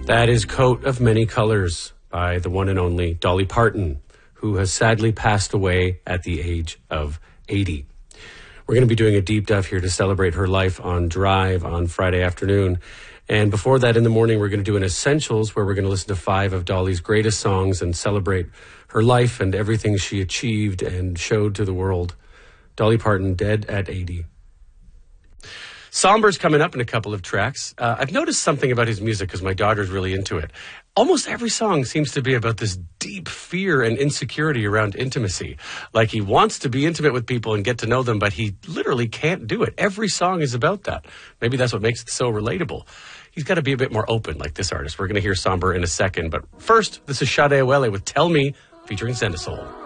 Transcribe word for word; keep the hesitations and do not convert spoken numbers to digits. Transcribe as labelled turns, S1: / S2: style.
S1: That is Coat of Many Colors by the one and only Dolly Parton, who has sadly passed away at the age of eighty. We're going to be doing a deep dive here to celebrate her life on Drive on Friday afternoon. And before that, in the morning, we're going to do an Essentials where we're going to listen to five of Dolly's greatest songs and celebrate her life and everything she achieved and showed to the world. Dolly Parton, dead at eighty. Somber's coming up in a couple of tracks. Uh, I've noticed something about his music because my daughter's really into it. Almost every song seems to be about this deep fear and insecurity around intimacy. Like he wants to be intimate with people and get to know them, but he literally can't do it. Every song is about that. Maybe that's what makes it so relatable. He's got to be a bit more open like this artist. We're going to hear Somber in a second. But first, this is Sade Awele with Tell Me, featuring Send a Soul.